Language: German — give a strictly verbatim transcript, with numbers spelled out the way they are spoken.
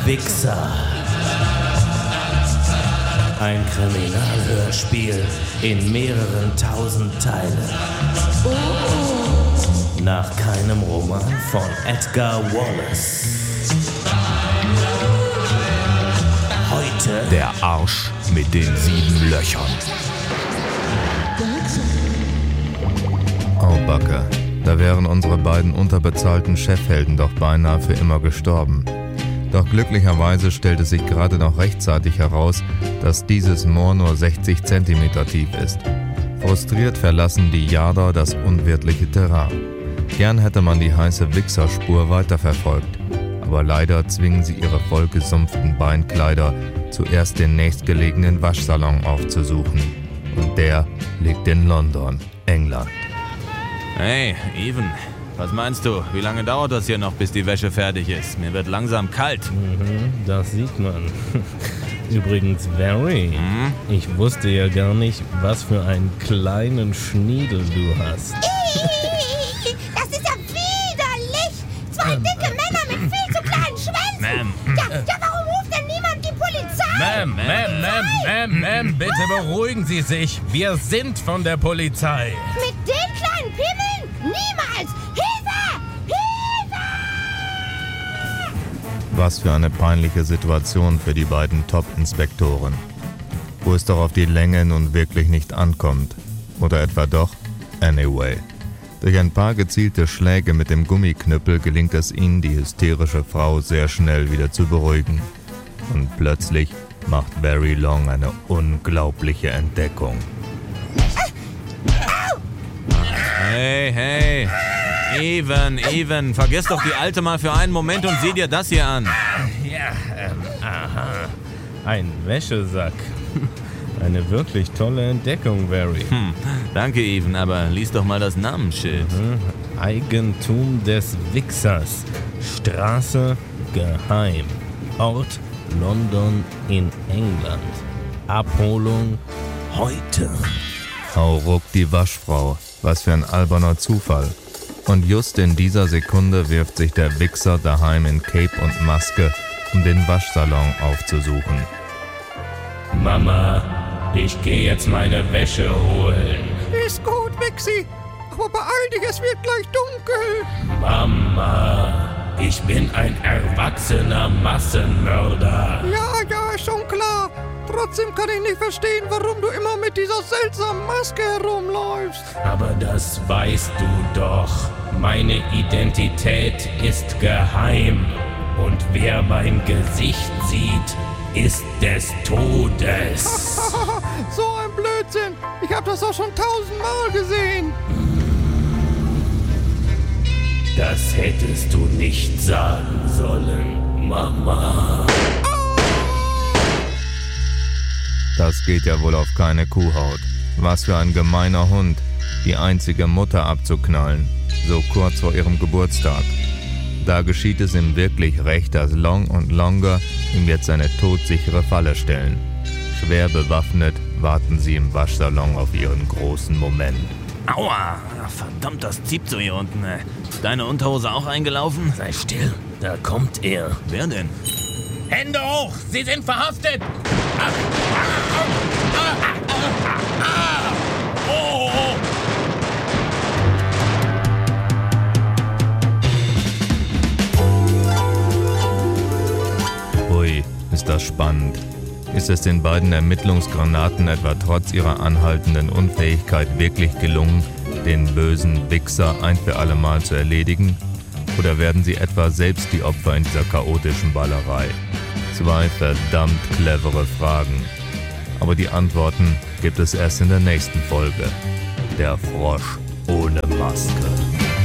Wichser. Ein Kriminalhörspiel in mehreren tausend Teilen. Oh. Nach keinem Roman von Edgar Wallace. Heute Der Arsch mit den sieben Löchern. Oh, Backe. Da wären unsere beiden unterbezahlten Chefhelden doch beinahe für immer gestorben. Doch glücklicherweise stellte sich gerade noch rechtzeitig heraus, dass dieses Moor nur sechzig Zentimeter tief ist. Frustriert verlassen die Jador das unwirtliche Terrain. Gern hätte man die heiße Wichserspur weiterverfolgt, aber leider zwingen sie ihre vollgesumpften Beinkleider zuerst den nächstgelegenen Waschsalon aufzusuchen. Und der liegt in London, England. Hey, Even, was meinst du? Wie lange dauert das hier noch, bis die Wäsche fertig ist? Mir wird langsam kalt. Mhm, das sieht man. Übrigens, Barry, mhm? Ich wusste ja gar nicht, was für einen kleinen Schniedel du hast. Das ist ja widerlich! Zwei ähm, dicke Männer mit viel zu kleinen Schwänzen! Ma'am. Ja, ja, warum ruft denn niemand die Polizei? Ma'am, Ma'am, Ma'am, Ma'am, Ma'am, bitte beruhigen Sie sich. Wir sind von der Polizei. Mit den kleinen Pimmeln? Niemals! Hilfe! Hilfe! Was für eine peinliche Situation für die beiden Top-Inspektoren. Wo es doch auf die Länge nun wirklich nicht ankommt. Oder etwa doch? Anyway. Durch ein paar gezielte Schläge mit dem Gummiknüppel gelingt es ihnen, die hysterische Frau sehr schnell wieder zu beruhigen. Und plötzlich macht Barry Long eine unglaubliche Entdeckung. Hey, hey. Even, Even, vergiss doch die Alte mal für einen Moment und sieh dir das hier an. Ja, ähm, aha. Ein Wäschesack. Eine wirklich tolle Entdeckung, Barry. Hm, danke, Even, aber lies doch mal das Namensschild. Mhm. Eigentum des Wichsers. Straße geheim. Ort London in England. Abholung heute. Hauruck die Waschfrau. Was für ein alberner Zufall. Und just in dieser Sekunde wirft sich der Wichser daheim in Cape und Maske, um den Waschsalon aufzusuchen. Mama, ich gehe jetzt meine Wäsche holen. Ist gut, Wixi. Aber beeil dich, es wird gleich dunkel. Mama, ich bin ein erwachsener Massenmörder. Ja, ja, ist schon klar. Trotzdem kann ich nicht verstehen, warum du immer mit dieser seltsamen Maske herumläufst. Aber das weißt du doch. Meine Identität ist geheim. Und wer mein Gesicht sieht, ist des Todes. So ein Blödsinn. Ich habe das auch schon tausendmal gesehen. Das hättest du nicht sagen sollen, Mama. Das geht ja wohl auf keine Kuhhaut. Was für ein gemeiner Hund, die einzige Mutter abzuknallen, so kurz vor ihrem Geburtstag. Da geschieht es ihm wirklich recht, dass Long und Longer ihm jetzt eine todsichere Falle stellen. Schwer bewaffnet warten sie im Waschsalon auf ihren großen Moment. Aua, verdammt, das zieht so hier unten. Ist deine Unterhose auch eingelaufen? Sei still, da kommt er. Wer denn? Hände hoch, Sie sind verhaftet! Ui, ist das spannend. Ist es den beiden Ermittlungsgranaten etwa trotz ihrer anhaltenden Unfähigkeit wirklich gelungen, den bösen Wichser ein für alle Mal zu erledigen? Oder werden sie etwa selbst die Opfer in dieser chaotischen Ballerei? Zwei verdammt clevere Fragen. Aber die Antworten gibt es erst in der nächsten Folge. Der Frosch ohne Maske.